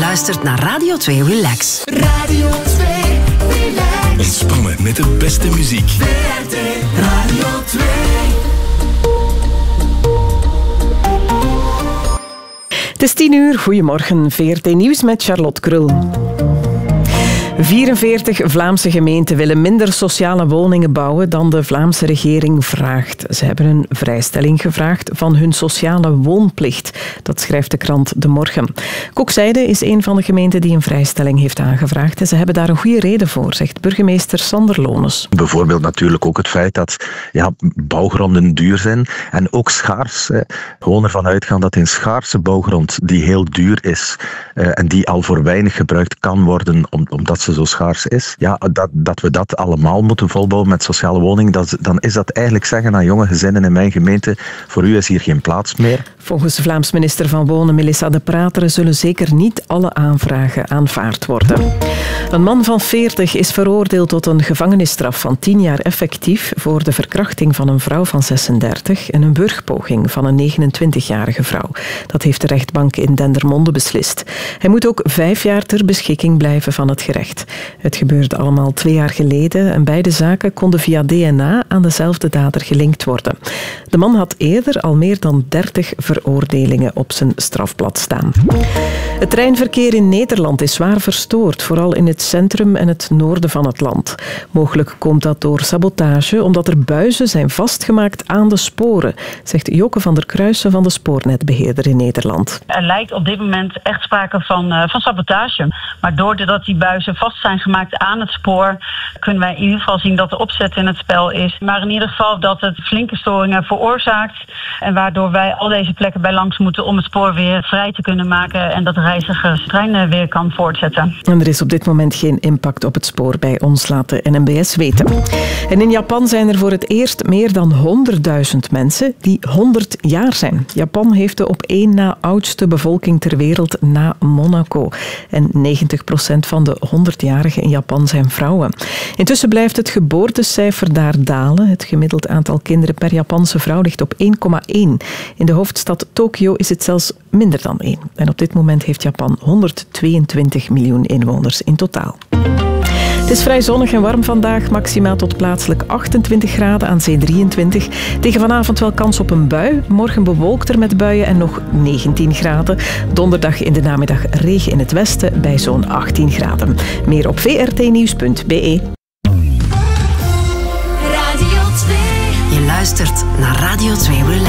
luistert naar Radio 2 Relax. Radio 2 Relax. Ontspannen met de beste muziek. VRT Radio 2. Het is 10:00. Goedemorgen. VRT Nieuws met Charlotte Krul. 44 Vlaamse gemeenten willen minder sociale woningen bouwen dan de Vlaamse regering vraagt. Ze hebben een vrijstelling gevraagd van hun sociale woonplicht. Dat schrijft de krant De Morgen. Kokzijde is een van de gemeenten die een vrijstelling heeft aangevraagd. En ze hebben daar een goede reden voor, zegt burgemeester Sander Lones. Bijvoorbeeld natuurlijk ook het feit dat bouwgronden duur zijn en ook schaars. Gewoon ervan uitgaan dat in schaarse bouwgrond die heel duur is en die al voor weinig gebruikt kan worden omdat ze zo schaars is, dat we dat allemaal moeten volbouwen met sociale woningen, dan is dat eigenlijk zeggen aan jonge gezinnen in mijn gemeente, voor u is hier geen plaats meer. Volgens de Vlaams minister van Wonen, Melissa De Prateren, zullen zeker niet alle aanvragen aanvaard worden. Een man van 40 is veroordeeld tot een gevangenisstraf van 10 jaar effectief voor de verkrachting van een vrouw van 36 en een wurgpoging van een 29-jarige vrouw. Dat heeft de rechtbank in Dendermonde beslist. Hij moet ook 5 jaar ter beschikking blijven van het gerecht. Het gebeurde allemaal 2 jaar geleden en beide zaken konden via DNA aan dezelfde dader gelinkt worden. De man had eerder al meer dan 30 veroordelingen op zijn strafblad staan. Het treinverkeer in Nederland is zwaar verstoord, vooral in het centrum en het noorden van het land. Mogelijk komt dat door sabotage, omdat er buizen zijn vastgemaakt aan de sporen, zegt Joke van der Kruijsen van de spoornetbeheerder in Nederland. Er lijkt op dit moment echt sprake van sabotage. Maar doordat die buizen vast zijn gemaakt aan het spoor, kunnen wij in ieder geval zien dat de opzet in het spel is. Maar in ieder geval dat het flinke storingen veroorzaakt en waardoor wij al deze plekken bij langs moeten om het spoor weer vrij te kunnen maken en dat de reiziger treinen weer kan voortzetten. En er is op dit moment geen impact op het spoor bij ons, laat de NMBS weten. En in Japan zijn er voor het eerst meer dan 100.000 mensen die 100 jaar zijn. Japan heeft de op één na oudste bevolking ter wereld na Monaco. En 90% van de 100-jarigen in Japan zijn vrouwen. Intussen blijft het geboortecijfer daar dalen. Het gemiddeld aantal kinderen per Japanse vrouw ligt op 1,1. In de hoofdstad Tokio is het zelfs minder dan 1. En op dit moment heeft Japan 122 miljoen inwoners in totaal. Het is vrij zonnig en warm vandaag, maximaal tot plaatselijk 28 graden, aan zee 23. Tegen vanavond wel kans op een bui. Morgen bewolkter met buien en nog 19 graden. Donderdag in de namiddag regen in het westen bij zo'n 18 graden. Meer op vrtnieuws.be. Je luistert naar Radio 2 Relax.